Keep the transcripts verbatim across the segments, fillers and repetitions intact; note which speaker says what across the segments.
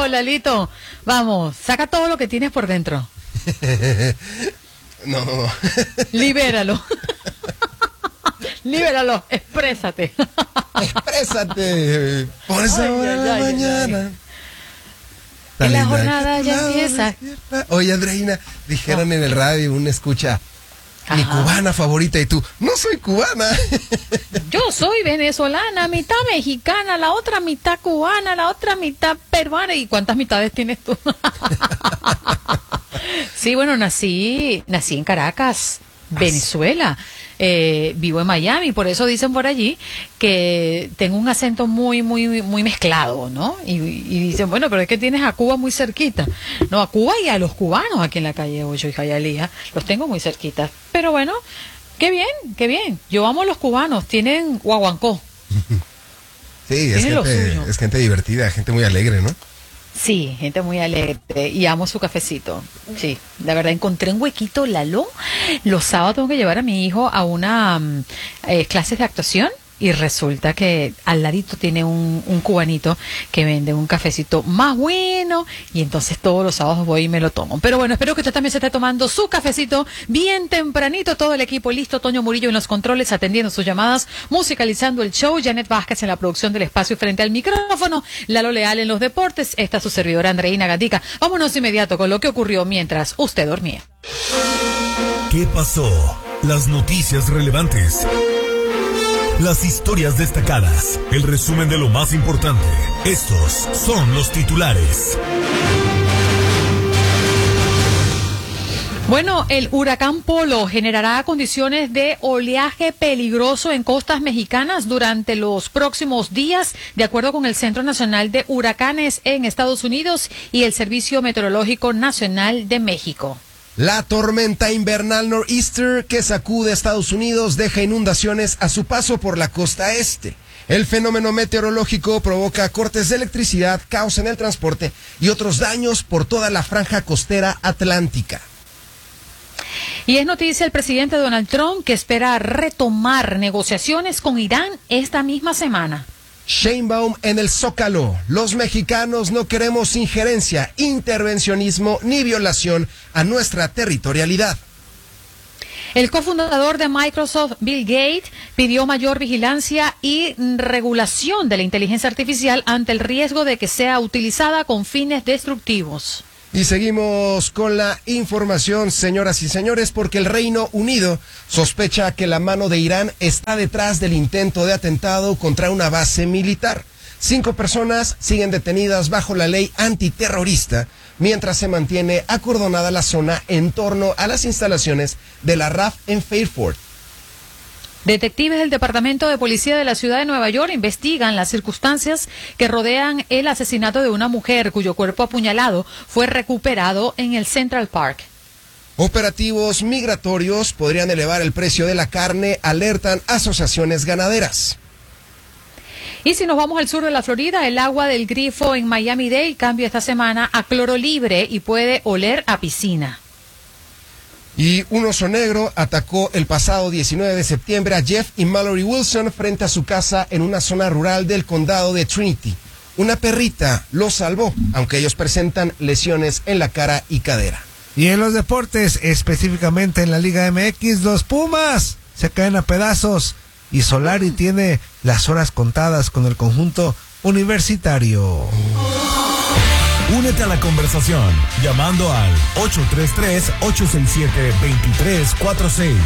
Speaker 1: favor, Lalito. Vamos, saca todo lo que tienes por dentro.
Speaker 2: No.
Speaker 1: Libéralo. Libéralo, exprésate.
Speaker 2: Exprésate. Por esa
Speaker 1: Ay,
Speaker 2: hora de la
Speaker 1: ay, ay,
Speaker 2: mañana.
Speaker 1: Y la
Speaker 2: linda
Speaker 1: jornada
Speaker 2: que
Speaker 1: ya
Speaker 2: tu lado
Speaker 1: empieza.
Speaker 2: despierta. Oye, Andreina, dijeron
Speaker 1: Oh.
Speaker 2: en el radio, una escucha, mi
Speaker 1: Ajá.
Speaker 2: cubana favorita, y tú, no soy cubana.
Speaker 1: Yo soy venezolana, mitad mexicana, la otra mitad cubana, la otra mitad peruana. ¿Y cuántas mitades tienes tú? Sí, bueno, nací, nací en Caracas, Venezuela. Eh, vivo en Miami, por eso dicen por allí que tengo un acento muy, muy, muy mezclado, ¿no? Y, y dicen, bueno, pero es que tienes a Cuba muy cerquita. No, a Cuba y a los cubanos aquí en la calle ocho y Jayalía, los tengo muy cerquita. Pero bueno, qué bien, qué bien. Yo amo a los cubanos, tienen guaguancó.
Speaker 2: Sí, es
Speaker 1: Tiene lo
Speaker 2: gente,
Speaker 1: suyo.
Speaker 2: es gente divertida, gente muy alegre, ¿no?
Speaker 1: Sí, gente muy alegre y amo su cafecito. Sí, la verdad encontré un huequito, Lalo. Los sábados tengo que llevar a mi hijo a una um, eh, clases de actuación y resulta que al ladito tiene un, un cubanito que vende un cafecito más bueno y entonces todos los sábados voy y me lo tomo. Pero bueno, espero que usted también se esté tomando su cafecito bien tempranito. Todo el equipo listo, Toño Murillo en los controles atendiendo sus llamadas, musicalizando el show, Janet Vázquez en la producción del espacio frente al micrófono, Lalo Leal en los deportes, esta su servidora Andreina Gatica. Vámonos de inmediato con lo que ocurrió mientras usted dormía.
Speaker 3: ¿Qué pasó? Las noticias relevantes. Las historias destacadas, el resumen de lo más importante. Estos son los titulares.
Speaker 1: Bueno, el huracán Polo generará condiciones de oleaje peligroso en costas mexicanas durante los próximos días, de acuerdo con el Centro Nacional de Huracanes en Estados Unidos y el Servicio Meteorológico Nacional de México.
Speaker 2: La tormenta invernal Nor'easter que sacude a Estados Unidos deja inundaciones a su paso por la costa este. El fenómeno meteorológico provoca cortes de electricidad, caos en el transporte y otros daños por toda la franja costera atlántica.
Speaker 1: Y es noticia el presidente Donald Trump que espera retomar negociaciones con Irán esta misma semana.
Speaker 2: Sheinbaum en el Zócalo. Los mexicanos no queremos injerencia, intervencionismo ni violación a nuestra territorialidad.
Speaker 1: El cofundador de Microsoft, Bill Gates, pidió mayor vigilancia y regulación de la inteligencia artificial ante el riesgo de que sea utilizada con fines destructivos.
Speaker 2: Y seguimos con la información, señoras y señores, porque el Reino Unido sospecha que la mano de Irán está detrás del intento de atentado contra una base militar. Cinco personas siguen detenidas bajo la ley antiterrorista, mientras se mantiene acordonada la zona en torno a las instalaciones de la R A F en Fairford.
Speaker 1: Detectives del Departamento de Policía de la Ciudad de Nueva York investigan las circunstancias que rodean el asesinato de una mujer cuyo cuerpo apuñalado fue recuperado en el Central Park.
Speaker 2: Operativos migratorios podrían elevar el precio de la carne, alertan asociaciones ganaderas.
Speaker 1: Y si nos vamos al sur de la Florida, el agua del grifo en Miami-Dade cambia esta semana a cloro libre y puede oler a piscina.
Speaker 2: Y un oso negro atacó el pasado diecinueve de septiembre a Jeff y Mallory Wilson frente a su casa en una zona rural del condado de Trinity. Una perrita los salvó, aunque ellos presentan lesiones en la cara y cadera.
Speaker 4: Y en los deportes, específicamente en la Liga M X, los Pumas se caen a pedazos y Solari tiene las horas contadas con el conjunto universitario.
Speaker 3: Únete a la conversación llamando al ocho tres tres, ocho seis siete, dos tres cuatro seis.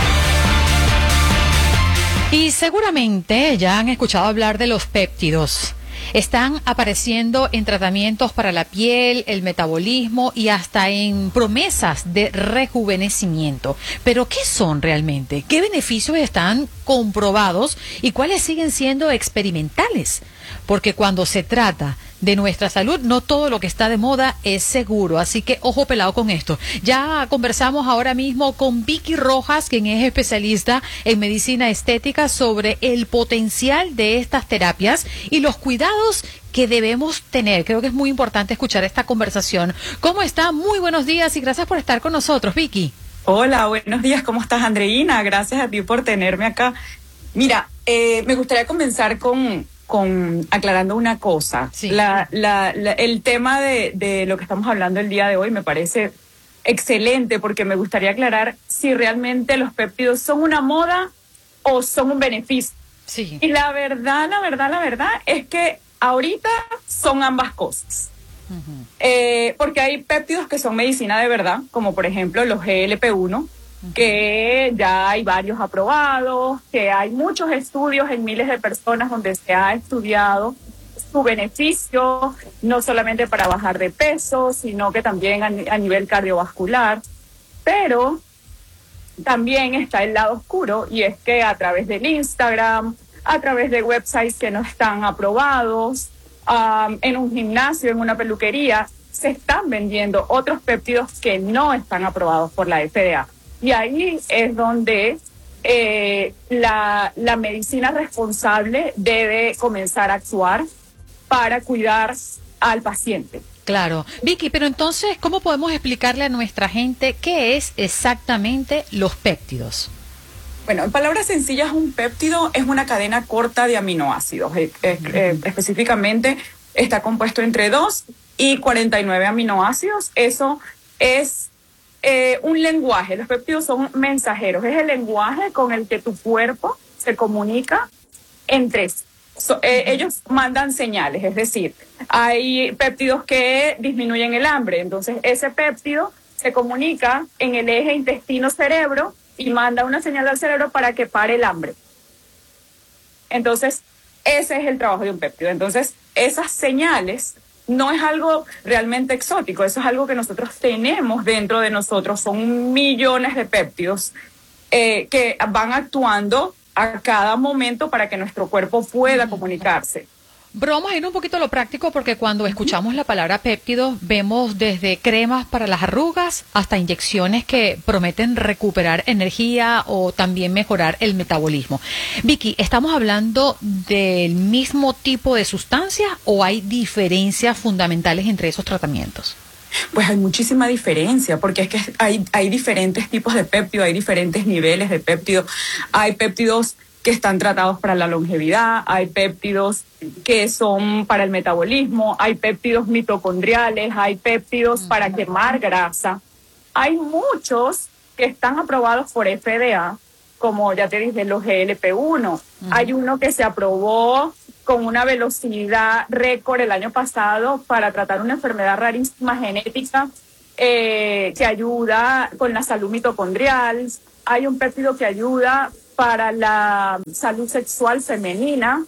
Speaker 1: Y seguramente ya han escuchado hablar de los péptidos. Están apareciendo en tratamientos para la piel, el metabolismo y hasta en promesas de rejuvenecimiento. Pero ¿qué son realmente? ¿Qué beneficios están comprobados y cuáles siguen siendo experimentales? Porque cuando se trata de nuestra salud, no todo lo que está de moda es seguro, así que ojo pelado con esto. Ya conversamos ahora mismo con Vicky Rojas, quien es especialista en medicina estética, sobre el potencial de estas terapias y los cuidados que debemos tener. Creo que es muy importante escuchar esta conversación. ¿Cómo está? Muy buenos días y gracias por estar con nosotros, Vicky.
Speaker 5: Hola, buenos días, ¿cómo estás, Andreina? Gracias a ti por tenerme acá. Mira, eh, me gustaría comenzar con... con aclarando una cosa.
Speaker 1: Sí.
Speaker 5: La, la, la, el tema de, de lo que estamos hablando el día de hoy me parece excelente porque me gustaría aclarar si realmente los péptidos son una moda o son un beneficio.
Speaker 1: Sí.
Speaker 5: Y la verdad, la verdad, la verdad es que ahorita son ambas cosas. Uh-huh. Eh, porque hay péptidos que son medicina de verdad, como por ejemplo los G L P uno, uh-huh. que ya hay varios aprobados, que hay muchos estudios en miles de personas donde se ha estudiado su beneficio, no solamente para bajar de peso, sino que también a, a nivel cardiovascular. Pero también está el lado oscuro, y es que a través del Instagram, a través de websites que no están aprobados, um, en un gimnasio, en una peluquería, se están vendiendo otros péptidos que no están aprobados por la F D A. Y ahí es donde eh, la, la medicina responsable debe comenzar a actuar para cuidar al paciente.
Speaker 1: Claro. Vicky, pero entonces, ¿cómo podemos explicarle a nuestra gente qué es exactamente los péptidos?
Speaker 5: Bueno, en palabras sencillas, un péptido es una cadena corta de aminoácidos. Eh, eh, eh, específicamente está compuesto entre dos y cuarenta y nueve aminoácidos. Eso es eh, un lenguaje. Los péptidos son mensajeros. Es el lenguaje con el que tu cuerpo se comunica entre sí. So, eh, ellos mandan señales, es decir, hay péptidos que disminuyen el hambre, entonces ese péptido se comunica en el eje intestino-cerebro y manda una señal al cerebro para que pare el hambre. Entonces, ese es el trabajo de un péptido. Entonces, esas señales no es algo realmente exótico, eso es algo que nosotros tenemos dentro de nosotros, son millones de péptidos eh, que van actuando a cada momento para que nuestro cuerpo pueda comunicarse.
Speaker 1: Pero vamos a ir un poquito a lo práctico porque cuando escuchamos la palabra péptidos vemos desde cremas para las arrugas hasta inyecciones que prometen recuperar energía o también mejorar el metabolismo. Vicky, ¿estamos hablando del mismo tipo de sustancias o hay diferencias fundamentales entre esos tratamientos?
Speaker 5: Pues hay muchísima diferencia, porque es que hay, hay diferentes tipos de péptido, hay diferentes niveles de péptido. Hay péptidos que están tratados para la longevidad, hay péptidos que son para el metabolismo, hay péptidos mitocondriales, hay péptidos para quemar grasa. Hay muchos que están aprobados por F D A, como ya te dije, los G L P uno. Uh-huh. Hay uno que se aprobó con una velocidad récord el año pasado para tratar una enfermedad rarísima genética eh, que ayuda con la salud mitocondrial. Hay un péptido que ayuda para la salud sexual femenina.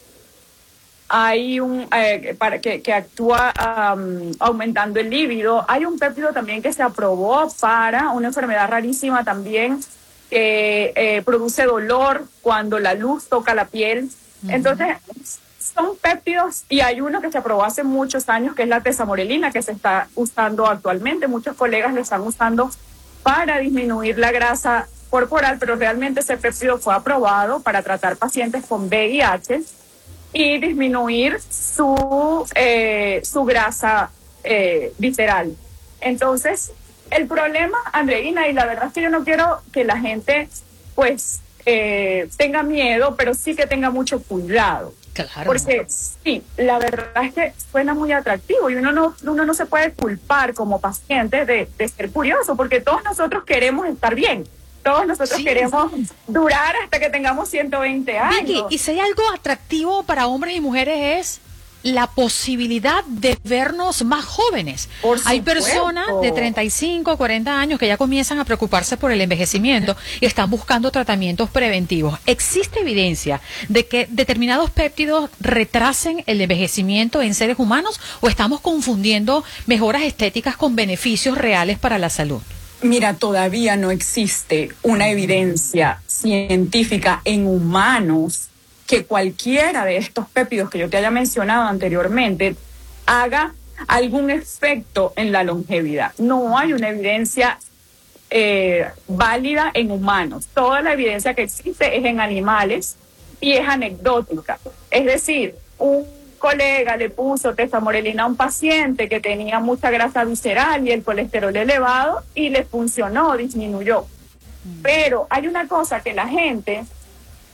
Speaker 5: Hay un eh, para que, que actúa um, aumentando el líbido. Hay un péptido también que se aprobó para una enfermedad rarísima también que eh, produce dolor cuando la luz toca la piel. Entonces, son péptidos, y hay uno que se aprobó hace muchos años, que es la tesamorelina, que se está usando actualmente. Muchos colegas lo están usando para disminuir la grasa corporal, pero realmente ese péptido fue aprobado para tratar pacientes con V I H y disminuir su, eh, su grasa eh, visceral. Entonces, el problema, Andreina, y la verdad es que yo no quiero que la gente, pues, Eh, tenga miedo, pero sí que tenga mucho cuidado.
Speaker 1: Claro.
Speaker 5: Porque sí, la verdad es que suena muy atractivo y uno no, uno no se puede culpar como paciente de, de ser curioso, porque todos nosotros queremos estar bien. Todos nosotros sí. queremos durar hasta que tengamos ciento veinte años.
Speaker 1: Vicky, y si hay algo atractivo para hombres y mujeres es la posibilidad de vernos más jóvenes.
Speaker 5: Por
Speaker 1: Hay
Speaker 5: supuesto.
Speaker 1: personas de treinta y cinco, cuarenta años que ya comienzan a preocuparse por el envejecimiento y están buscando tratamientos preventivos. ¿Existe evidencia de que determinados péptidos retrasen el envejecimiento en seres humanos o estamos confundiendo mejoras estéticas con beneficios reales para la salud?
Speaker 5: Mira, todavía no existe una evidencia científica en humanos que cualquiera de estos péptidos que yo te haya mencionado anteriormente haga algún efecto en la longevidad. No hay una evidencia eh, válida en humanos. Toda la evidencia que existe es en animales y es anecdótica. Es decir, un colega le puso tesamorelina a un paciente que tenía mucha grasa visceral y el colesterol elevado y le funcionó, disminuyó. Pero hay una cosa que la gente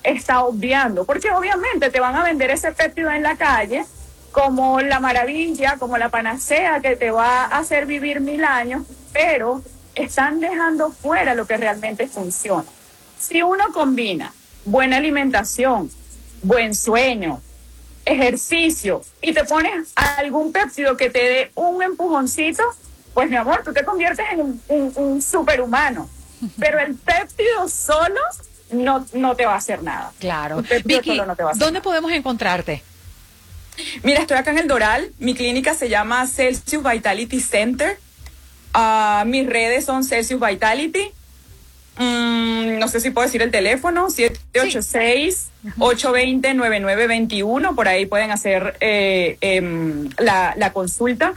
Speaker 5: está obviando, porque obviamente te van a vender ese péptido en la calle como la maravilla, como la panacea que te va a hacer vivir mil años, pero están dejando fuera lo que realmente funciona. Si uno combina buena alimentación, buen sueño, ejercicio y te pones algún péptido que te dé un empujoncito, pues mi amor, tú te conviertes en un, un, un superhumano. Pero el péptido solo no, no te va a hacer nada.
Speaker 1: Claro.
Speaker 5: Vicky,
Speaker 1: no ¿dónde nada. podemos encontrarte?
Speaker 5: Mira, estoy acá en el Doral. Mi clínica se llama Celsius Vitality Center. Uh, mis redes son Celsius Vitality. Mm, no sé si puedo decir el teléfono, siete ocho seis, ocho dos cero, nueve nueve dos uno. Por ahí pueden hacer eh, eh, la, la consulta.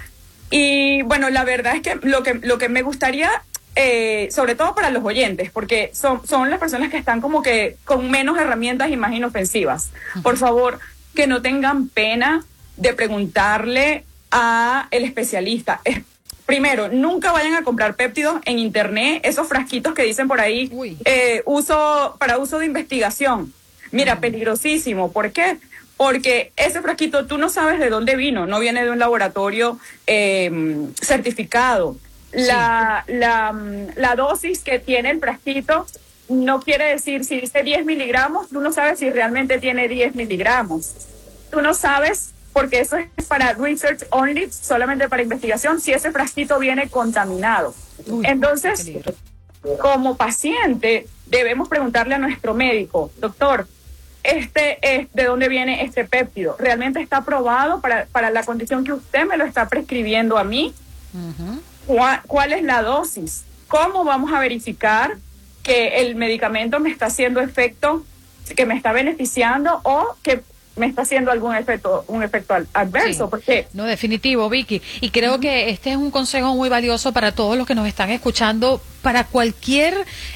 Speaker 5: Y bueno, la verdad es que lo que, lo que me gustaría... Eh, sobre todo para los oyentes, porque son, son las personas que están como que con menos herramientas y más inofensivas. Por favor, que no tengan pena de preguntarle a el especialista. Es, primero, nunca vayan a comprar péptidos en internet, esos frasquitos que dicen por ahí, eh, uso para uso de investigación. Mira, uh-huh. peligrosísimo. ¿Por qué? Porque ese frasquito tú no sabes de dónde vino, no viene de un laboratorio eh, certificado. La, sí. la, la dosis que tiene el frasquito no quiere decir, si dice diez miligramos, tú no sabes si realmente tiene diez miligramos. Tú no sabes, porque eso es para research only, solamente para investigación, si ese frasquito viene contaminado. Uy, entonces, como paciente, debemos preguntarle a nuestro médico, doctor, este es de dónde viene este péptido. ¿Realmente está aprobado para, para la condición que usted me lo está prescribiendo a mí? Uh-huh. ¿Cuál, ¿Cuál es la dosis? ¿Cómo vamos a verificar que el medicamento me está haciendo efecto, que me está beneficiando o que me está haciendo algún efecto, un efecto adverso?
Speaker 1: Sí.
Speaker 5: Porque
Speaker 1: no, definitivo, Vicky. Y creo uh-huh. que este es un consejo muy valioso para todos los que nos están escuchando, para cualquier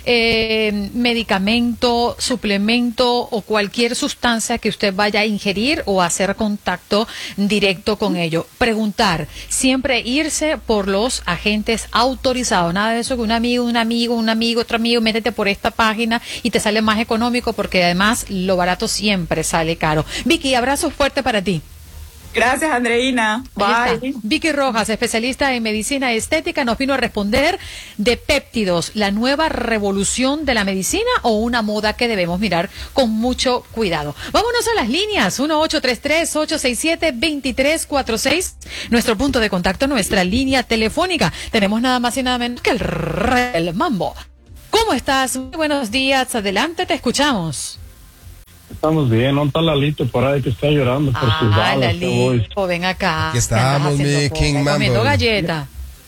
Speaker 1: eh, medicamento, suplemento o cualquier sustancia que usted vaya a ingerir o hacer contacto directo con ello. Preguntar, siempre irse por los agentes autorizados. Nada de eso que un amigo, un amigo, un amigo, otro amigo, métete por esta página y te sale más económico, porque además lo barato siempre sale caro. Vicky, abrazo fuerte para ti.
Speaker 5: Gracias, Andreina. Bye.
Speaker 1: Vicky Rojas, especialista en medicina estética, nos vino a responder de péptidos, la nueva revolución de la medicina o una moda que debemos mirar con mucho cuidado. Vámonos a las líneas, uno ocho tres tres, ocho seis siete, dos tres cuatro seis, nuestro punto de contacto, nuestra línea telefónica. Tenemos nada más y nada menos que el rey del mambo. ¿Cómo estás? Muy buenos días, adelante, te escuchamos.
Speaker 6: Estamos bien, ¿no está Lalito por ahí que está llorando por
Speaker 1: ah,
Speaker 6: sus balas?
Speaker 1: Lalito, ven acá.
Speaker 2: Aquí estamos, mi King Mambo.
Speaker 1: Comiendo galleta.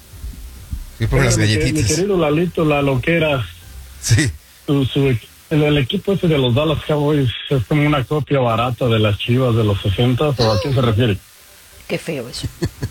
Speaker 2: Sí, por las galletitas.
Speaker 6: Mi querido Lalito, la loquera.
Speaker 2: Sí.
Speaker 6: Su, su, el, el equipo ese de los Dallas Cowboys es como una copia barata de las Chivas de los sesenta, ¿o a qué se refiere?
Speaker 1: Qué feo eso.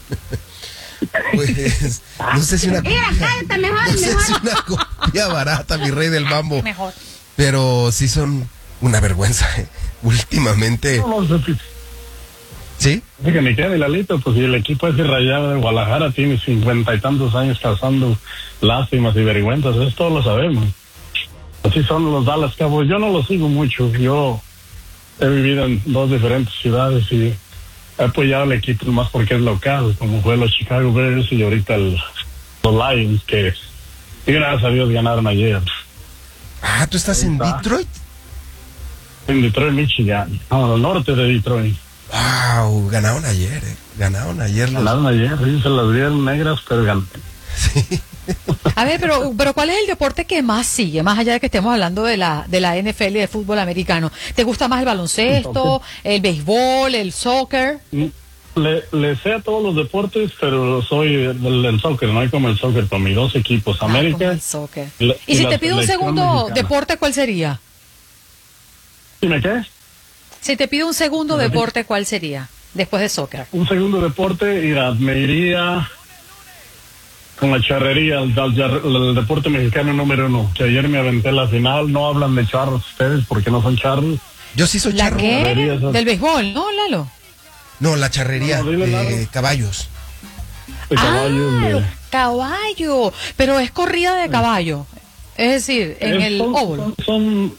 Speaker 2: Pues, no sé si una copia,
Speaker 7: cállate, mejor,
Speaker 2: no sé
Speaker 7: mejor.
Speaker 2: si una copia barata, mi rey del mambo.
Speaker 1: Mejor.
Speaker 2: Pero sí son una vergüenza, ¿eh? Últimamente.
Speaker 6: No, no, no,
Speaker 2: ¿sí?
Speaker 6: Que me quede Lalito, pues si el equipo ese Rayado de Guadalajara tiene cincuenta y tantos años causando lástimas y vergüenzas, eso todos lo sabemos. Así son los Dallas Cowboys. Yo no los sigo mucho, yo he vivido en dos diferentes ciudades y he apoyado al equipo más porque es local, como fue los Chicago Bears y ahorita el, los Lions, que gracias a Dios ganaron ayer.
Speaker 2: Ah, ¿tú estás en Detroit?
Speaker 6: En Detroit, Michigan, no, al norte de Detroit.
Speaker 2: Wow, ganaron ayer, eh. Ganaron ayer. Los...
Speaker 6: Ganaron ayer, sí, se las dieron negras, pero ganaron.
Speaker 2: Sí.
Speaker 1: A ver, pero, pero ¿cuál es el deporte que más sigue? Más allá de que estemos hablando de la, de la N F L y de fútbol americano. ¿Te gusta más el baloncesto, el béisbol, el soccer?
Speaker 6: Le, le sé a todos los deportes, pero soy del, del soccer, no hay como el soccer, con mis dos equipos,
Speaker 1: Ah,
Speaker 6: América.
Speaker 1: como el soccer.
Speaker 6: Y, la,
Speaker 1: ¿Y
Speaker 6: y
Speaker 1: si
Speaker 6: la
Speaker 1: te pido un
Speaker 6: selección
Speaker 1: segundo
Speaker 6: mexicana.
Speaker 1: deporte, cuál sería?
Speaker 6: ¿Y me qué?
Speaker 1: Si te pido un segundo
Speaker 6: ¿Me
Speaker 1: deporte, ¿cuál sería? Después de soccer.
Speaker 6: Un segundo deporte, mira, me iría con la charrería, el, el, el deporte mexicano número uno, que ayer me aventé la final. No hablan de charros ustedes porque no son charros.
Speaker 2: Yo sí soy
Speaker 1: ¿La
Speaker 2: charro.
Speaker 1: qué?
Speaker 6: Charrería, esas-
Speaker 1: Del béisbol, ¿no, Lalo?
Speaker 2: No, la charrería
Speaker 6: No, dile,
Speaker 2: de
Speaker 6: Lalo.
Speaker 2: caballos.
Speaker 6: de caballos,
Speaker 1: ah,
Speaker 6: de-
Speaker 1: caballo. Pero es corrida de caballo. Es decir, en
Speaker 6: Es-
Speaker 1: el
Speaker 6: son,
Speaker 1: óvulo.
Speaker 6: son, son,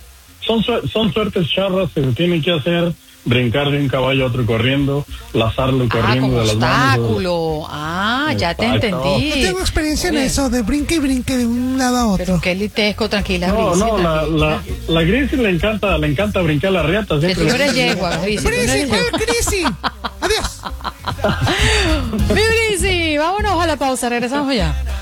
Speaker 6: son, su- son suertes charras que se tienen que hacer, brincar de un caballo a otro corriendo, lazarlo
Speaker 1: Ah,
Speaker 6: corriendo
Speaker 1: como
Speaker 6: de las manos.
Speaker 1: obstáculo. Ah, ya te
Speaker 6: Exacto.
Speaker 1: entendí.
Speaker 4: Yo tengo experiencia en
Speaker 1: Oye,
Speaker 4: eso, de brinque y brinque de un lado a otro.
Speaker 1: Pero qué litesco, tranquila,
Speaker 6: No,
Speaker 1: Grisi,
Speaker 6: no, la,
Speaker 1: tranquila.
Speaker 6: la, la Grisi le encanta, le encanta brincar la riata.
Speaker 1: Que tú no
Speaker 6: Siempre.
Speaker 1: eres yegua, Grisi. tú no
Speaker 4: ¡Crisi!
Speaker 1: eres
Speaker 4: ¿Cuál
Speaker 1: yegua.
Speaker 4: Crisi? ¡Adiós!
Speaker 1: Mi Grisi, vámonos a la pausa, regresamos ya.